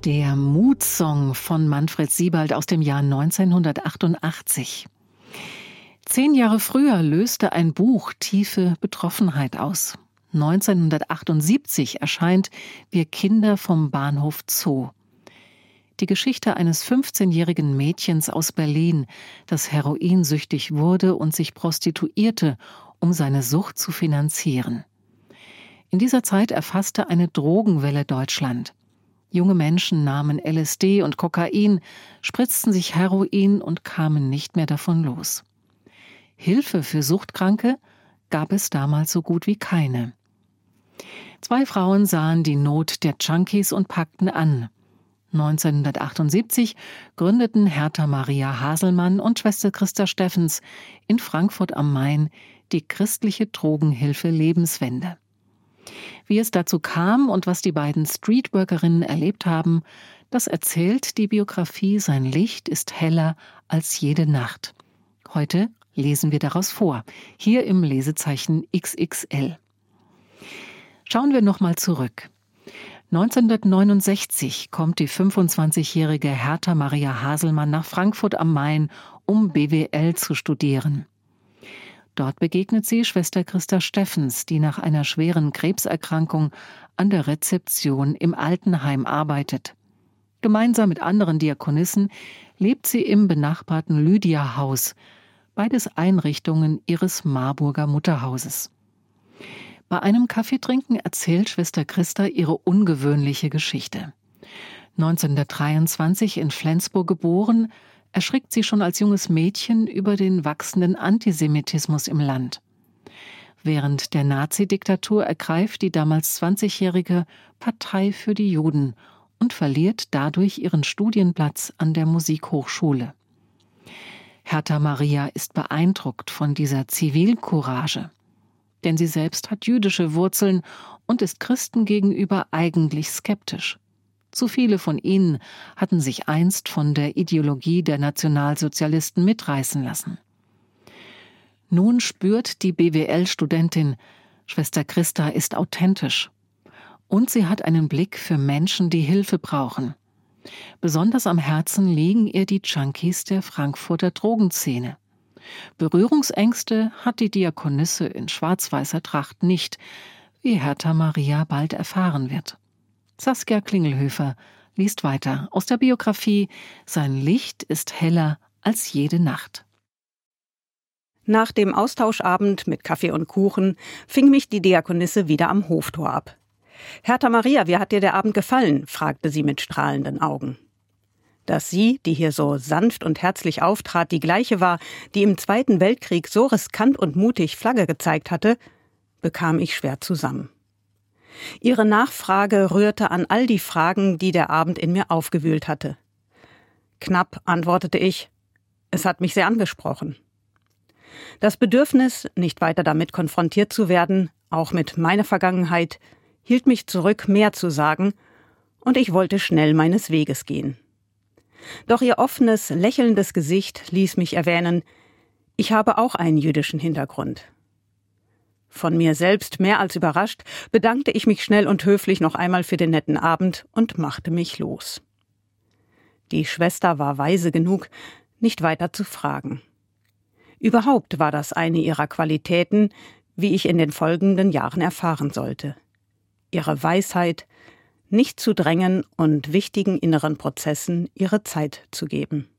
Der Mutsong von Manfred Siebald aus dem Jahr 1988. 10 Jahre früher löste ein Buch tiefe Betroffenheit aus. 1978 erscheint Wir Kinder vom Bahnhof Zoo. Die Geschichte eines 15-jährigen Mädchens aus Berlin, das heroinsüchtig wurde und sich prostituierte, um seine Sucht zu finanzieren. In dieser Zeit erfasste eine Drogenwelle Deutschland. Junge Menschen nahmen LSD und Kokain, spritzten sich Heroin und kamen nicht mehr davon los. Hilfe für Suchtkranke gab es damals so gut wie keine. 2 Frauen sahen die Not der Junkies und packten an. 1978 gründeten Hertha Maria Haselmann und Schwester Christa Steffens in Frankfurt am Main die christliche Drogenhilfe Lebenswende. Wie es dazu kam und was die beiden Streetworkerinnen erlebt haben, das erzählt die Biografie Sein Licht ist heller als jede Nacht. Heute lesen wir daraus vor, hier im Lesezeichen XXL. Schauen wir nochmal zurück. 1969 kommt die 25-jährige Hertha Maria Haselmann nach Frankfurt am Main, um BWL zu studieren. Dort begegnet sie Schwester Christa Steffens, die nach einer schweren Krebserkrankung an der Rezeption im Altenheim arbeitet. Gemeinsam mit anderen Diakonissen lebt sie im benachbarten Lydia-Haus, beides Einrichtungen ihres Marburger Mutterhauses. Bei einem Kaffeetrinken erzählt Schwester Christa ihre ungewöhnliche Geschichte. 1923 in Flensburg geboren, erschrickt sie schon als junges Mädchen über den wachsenden Antisemitismus im Land. Während der Nazidiktatur ergreift die damals 20-Jährige Partei für die Juden und verliert dadurch ihren Studienplatz an der Musikhochschule. Hertha Maria ist beeindruckt von dieser Zivilcourage. Denn sie selbst hat jüdische Wurzeln und ist Christen gegenüber eigentlich skeptisch. Zu viele von ihnen hatten sich einst von der Ideologie der Nationalsozialisten mitreißen lassen. Nun spürt die BWL-Studentin, Schwester Christa ist authentisch. Und sie hat einen Blick für Menschen, die Hilfe brauchen. Besonders am Herzen liegen ihr die Junkies der Frankfurter Drogenszene. Berührungsängste hat die Diakonisse in schwarz-weißer Tracht nicht, wie Hertha Maria bald erfahren wird. Saskia Klingelhöfer liest weiter aus der Biografie Sein Licht ist heller als jede Nacht. Nach dem Austauschabend mit Kaffee und Kuchen fing mich die Diakonisse wieder am Hoftor ab. »Hertha Maria, wie hat dir der Abend gefallen?« fragte sie mit strahlenden Augen. Dass sie, die hier so sanft und herzlich auftrat, die gleiche war, die im Zweiten Weltkrieg so riskant und mutig Flagge gezeigt hatte, bekam ich schwer zusammen. Ihre Nachfrage rührte an all die Fragen, die der Abend in mir aufgewühlt hatte. Knapp antwortete ich, es hat mich sehr angesprochen. Das Bedürfnis, nicht weiter damit konfrontiert zu werden, auch mit meiner Vergangenheit, hielt mich zurück, mehr zu sagen, und ich wollte schnell meines Weges gehen. Doch ihr offenes, lächelndes Gesicht ließ mich erwähnen, ich habe auch einen jüdischen Hintergrund. Von mir selbst mehr als überrascht, bedankte ich mich schnell und höflich noch einmal für den netten Abend und machte mich los. Die Schwester war weise genug, nicht weiter zu fragen. Überhaupt war das eine ihrer Qualitäten, wie ich in den folgenden Jahren erfahren sollte. Ihre Weisheit, nicht zu drängen und wichtigen inneren Prozessen ihre Zeit zu geben.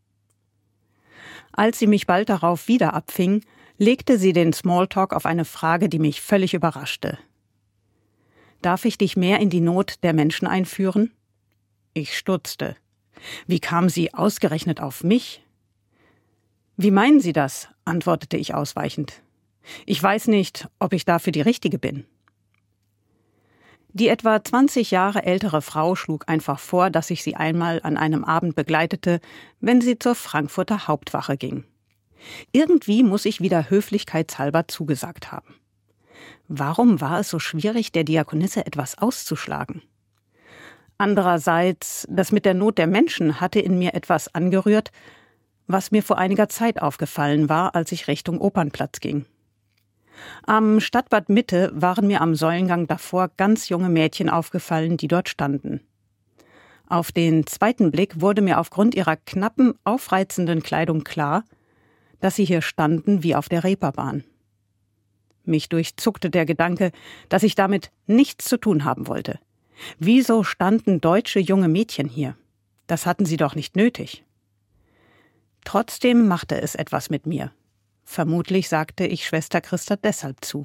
Als sie mich bald darauf wieder abfing, legte sie den Smalltalk auf eine Frage, die mich völlig überraschte. »Darf ich dich mehr in die Not der Menschen einführen?« Ich stutzte. Wie kam sie ausgerechnet auf mich? »Wie meinen Sie das?« antwortete ich ausweichend. »Ich weiß nicht, ob ich dafür die Richtige bin.« Die etwa 20 Jahre ältere Frau schlug einfach vor, dass ich sie einmal an einem Abend begleitete, wenn sie zur Frankfurter Hauptwache ging. Irgendwie muss ich wieder höflichkeitshalber zugesagt haben. Warum war es so schwierig, der Diakonisse etwas auszuschlagen? Andererseits, das mit der Not der Menschen hatte in mir etwas angerührt, was mir vor einiger Zeit aufgefallen war, als ich Richtung Opernplatz ging. Am Stadtbad Mitte waren mir am Säulengang davor ganz junge Mädchen aufgefallen, die dort standen. Auf den zweiten Blick wurde mir aufgrund ihrer knappen, aufreizenden Kleidung klar, dass sie hier standen wie auf der Reeperbahn. Mich durchzuckte der Gedanke, dass ich damit nichts zu tun haben wollte. Wieso standen deutsche junge Mädchen hier? Das hatten sie doch nicht nötig. Trotzdem machte es etwas mit mir. Vermutlich sagte ich Schwester Christa deshalb zu.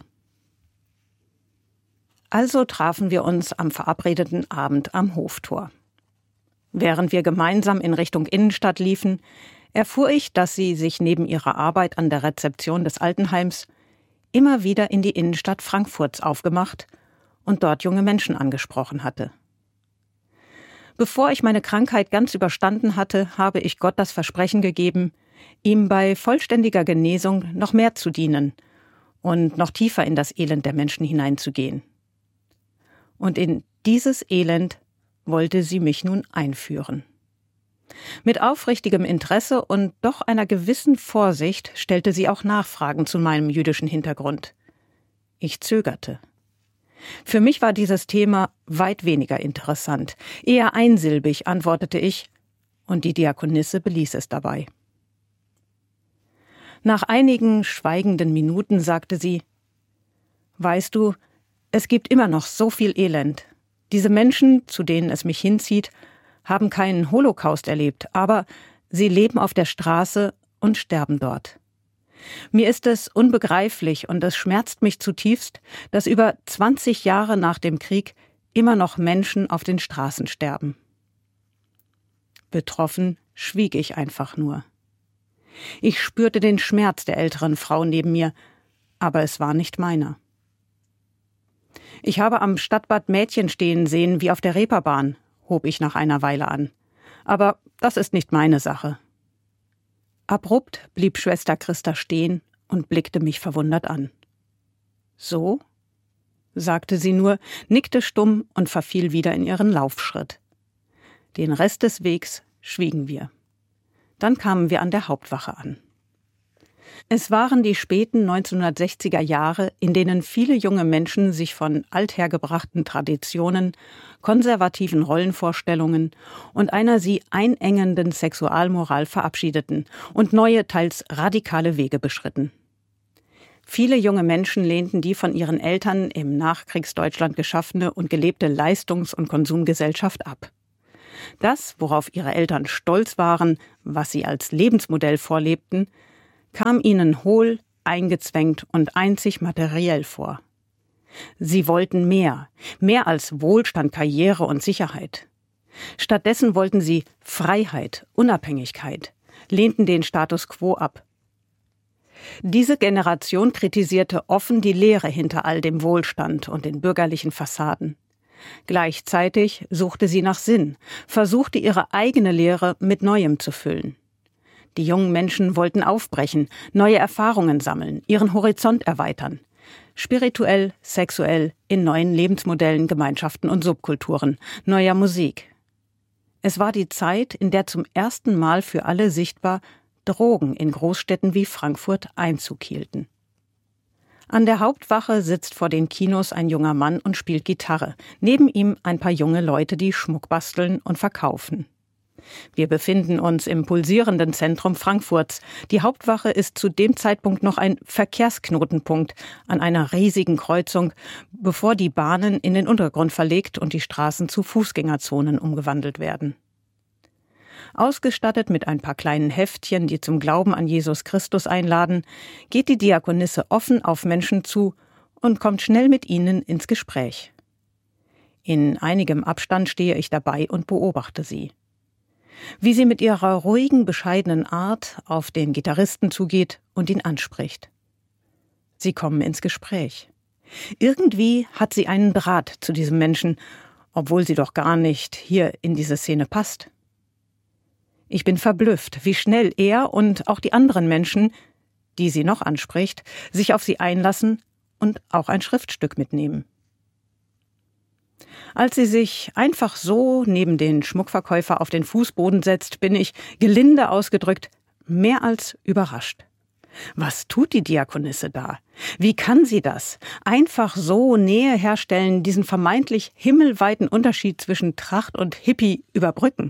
Also trafen wir uns am verabredeten Abend am Hoftor. Während wir gemeinsam in Richtung Innenstadt liefen, erfuhr ich, dass sie sich neben ihrer Arbeit an der Rezeption des Altenheims immer wieder in die Innenstadt Frankfurts aufgemacht und dort junge Menschen angesprochen hatte. Bevor ich meine Krankheit ganz überstanden hatte, habe ich Gott das Versprechen gegeben, ihm bei vollständiger Genesung noch mehr zu dienen und noch tiefer in das Elend der Menschen hineinzugehen. Und in dieses Elend wollte sie mich nun einführen. Mit aufrichtigem Interesse und doch einer gewissen Vorsicht stellte sie auch Nachfragen zu meinem jüdischen Hintergrund. Ich zögerte. Für mich war dieses Thema weit weniger interessant. Eher einsilbig antwortete ich, und die Diakonisse beließ es dabei. Nach einigen schweigenden Minuten sagte sie: »Weißt du, es gibt immer noch so viel Elend. Diese Menschen, zu denen es mich hinzieht, haben keinen Holocaust erlebt, aber sie leben auf der Straße und sterben dort. Mir ist es unbegreiflich und es schmerzt mich zutiefst, dass über 20 Jahre nach dem Krieg immer noch Menschen auf den Straßen sterben.« Betroffen schwieg ich einfach nur. Ich spürte den Schmerz der älteren Frau neben mir, aber es war nicht meiner. »Ich habe am Stadtbad Mädchen stehen sehen wie auf der Reeperbahn«, hob ich nach einer Weile an. »Aber das ist nicht meine Sache.« Abrupt blieb Schwester Christa stehen und blickte mich verwundert an. »So?«, sagte sie nur, nickte stumm und verfiel wieder in ihren Laufschritt. Den Rest des Wegs schwiegen wir. Dann kamen wir an der Hauptwache an. Es waren die späten 1960er Jahre, in denen viele junge Menschen sich von althergebrachten Traditionen, konservativen Rollenvorstellungen und einer sie einengenden Sexualmoral verabschiedeten und neue, teils radikale Wege beschritten. Viele junge Menschen lehnten die von ihren Eltern im Nachkriegsdeutschland geschaffene und gelebte Leistungs- und Konsumgesellschaft ab. Das, worauf ihre Eltern stolz waren, was sie als Lebensmodell vorlebten, kam ihnen hohl, eingezwängt und einzig materiell vor. Sie wollten mehr als Wohlstand, Karriere und Sicherheit. Stattdessen wollten sie Freiheit, Unabhängigkeit, lehnten den Status quo ab. Diese Generation kritisierte offen die Leere hinter all dem Wohlstand und den bürgerlichen Fassaden. Gleichzeitig suchte sie nach Sinn, versuchte ihre eigene Leere mit Neuem zu füllen. Die jungen Menschen wollten aufbrechen, neue Erfahrungen sammeln, ihren Horizont erweitern. Spirituell, sexuell, in neuen Lebensmodellen, Gemeinschaften und Subkulturen, neuer Musik. Es war die Zeit, in der zum ersten Mal für alle sichtbar Drogen in Großstädten wie Frankfurt Einzug hielten. An der Hauptwache sitzt vor den Kinos ein junger Mann und spielt Gitarre. Neben ihm ein paar junge Leute, die Schmuck basteln und verkaufen. Wir befinden uns im pulsierenden Zentrum Frankfurts. Die Hauptwache ist zu dem Zeitpunkt noch ein Verkehrsknotenpunkt an einer riesigen Kreuzung, bevor die Bahnen in den Untergrund verlegt und die Straßen zu Fußgängerzonen umgewandelt werden. Ausgestattet mit ein paar kleinen Heftchen, die zum Glauben an Jesus Christus einladen, geht die Diakonisse offen auf Menschen zu und kommt schnell mit ihnen ins Gespräch. In einigem Abstand stehe ich dabei und beobachte sie. Wie sie mit ihrer ruhigen, bescheidenen Art auf den Gitarristen zugeht und ihn anspricht. Sie kommen ins Gespräch. Irgendwie hat sie einen Draht zu diesem Menschen, obwohl sie doch gar nicht hier in diese Szene passt. Ich bin verblüfft, wie schnell er und auch die anderen Menschen, die sie noch anspricht, sich auf sie einlassen und auch ein Schriftstück mitnehmen. Als sie sich einfach so neben den Schmuckverkäufer auf den Fußboden setzt, bin ich, gelinde ausgedrückt, mehr als überrascht. Was tut die Diakonisse da? Wie kann sie das? Einfach so Nähe herstellen, diesen vermeintlich himmelweiten Unterschied zwischen Tracht und Hippie überbrücken?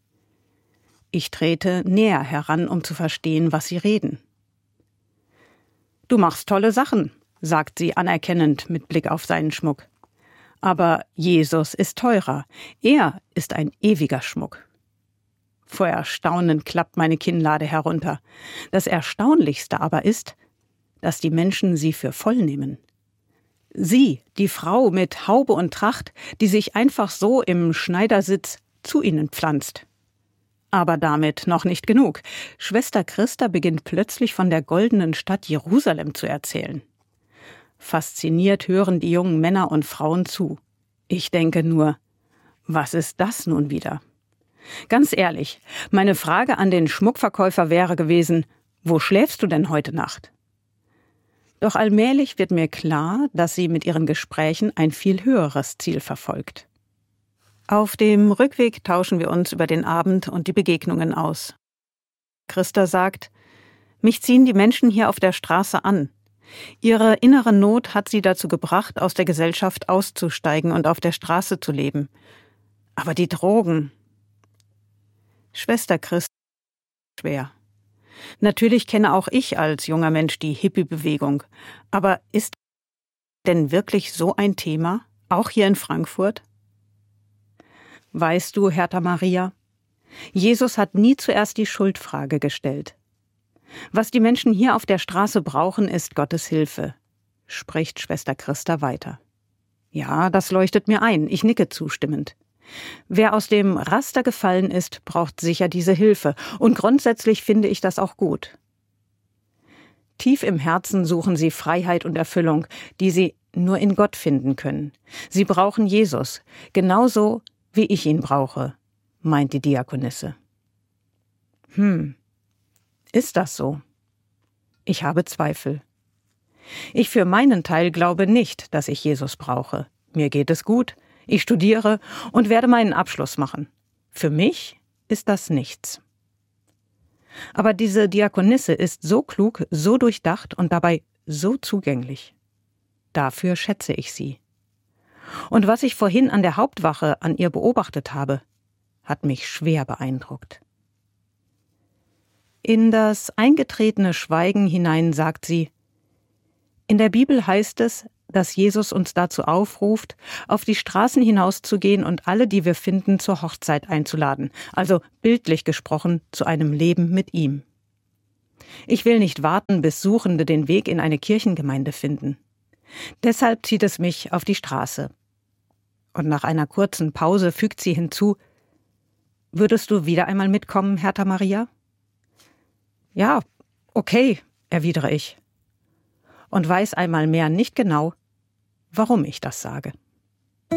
Ich trete näher heran, um zu verstehen, was sie reden. »Du machst tolle Sachen«, sagt sie anerkennend mit Blick auf seinen Schmuck. »Aber Jesus ist teurer. Er ist ein ewiger Schmuck.« Vor Erstaunen klappt meine Kinnlade herunter. Das Erstaunlichste aber ist, dass die Menschen sie für voll nehmen. Sie, die Frau mit Haube und Tracht, die sich einfach so im Schneidersitz zu ihnen pflanzt. Aber damit noch nicht genug. Schwester Christa beginnt plötzlich von der goldenen Stadt Jerusalem zu erzählen. Fasziniert hören die jungen Männer und Frauen zu. Ich denke nur, was ist das nun wieder? Ganz ehrlich, meine Frage an den Schmuckverkäufer wäre gewesen, wo schläfst du denn heute Nacht? Doch allmählich wird mir klar, dass sie mit ihren Gesprächen ein viel höheres Ziel verfolgt. Auf dem Rückweg tauschen wir uns über den Abend und die Begegnungen aus. Christa sagt, mich ziehen die Menschen hier auf der Straße an. Ihre innere Not hat sie dazu gebracht, aus der Gesellschaft auszusteigen und auf der Straße zu leben. Aber die Drogen. Schwester Christa, schwer. Natürlich kenne auch ich als junger Mensch die Hippie-Bewegung. Aber ist denn wirklich so ein Thema, auch hier in Frankfurt? Weißt du, Hertha Maria, Jesus hat nie zuerst die Schuldfrage gestellt. Was die Menschen hier auf der Straße brauchen, ist Gottes Hilfe, spricht Schwester Christa weiter. Ja, das leuchtet mir ein, ich nicke zustimmend. Wer aus dem Raster gefallen ist, braucht sicher diese Hilfe, und grundsätzlich finde ich das auch gut. Tief im Herzen suchen sie Freiheit und Erfüllung, die sie nur in Gott finden können. Sie brauchen Jesus, genauso wie ich ihn brauche, meint die Diakonisse. Ist das so? Ich habe Zweifel. Ich für meinen Teil glaube nicht, dass ich Jesus brauche. Mir geht es gut, ich studiere und werde meinen Abschluss machen. Für mich ist das nichts. Aber diese Diakonisse ist so klug, so durchdacht und dabei so zugänglich. Dafür schätze ich sie. Und was ich vorhin an der Hauptwache an ihr beobachtet habe, hat mich schwer beeindruckt. In das eingetretene Schweigen hinein sagt sie, in der Bibel heißt es, dass Jesus uns dazu aufruft, auf die Straßen hinauszugehen und alle, die wir finden, zur Hochzeit einzuladen, also bildlich gesprochen zu einem Leben mit ihm. Ich will nicht warten, bis Suchende den Weg in eine Kirchengemeinde finden. Deshalb zieht es mich auf die Straße. Und nach einer kurzen Pause fügt sie hinzu, würdest du wieder einmal mitkommen, Hertha Maria? Ja, okay, erwidere ich. Und weiß einmal mehr nicht genau, warum ich das sage.